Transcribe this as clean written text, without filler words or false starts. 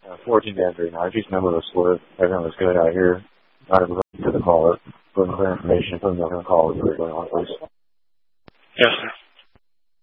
14 to entry. Now, if number was split, everything was good out here. Not able to the caller. Putting clear information, putting them on the call is really going on, please. Yes, sir.